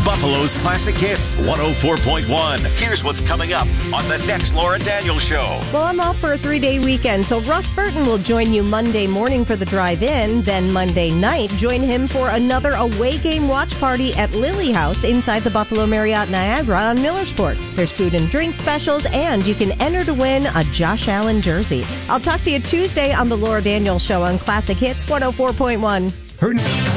Buffalo's Classic Hits 104.1. Here's what's coming up on the next Laura Daniels Show. Well, I'm off for a 3-day weekend, so Russ Burton will join you Monday morning for the drive-in. Then Monday night, join him for another away game watch party at Lily House inside the Buffalo Marriott Niagara on Millersport. There's food and drink specials, and you can enter to win a Josh Allen jersey. I'll talk to you Tuesday on the Laura Daniels Show on Classic Hits 104.1.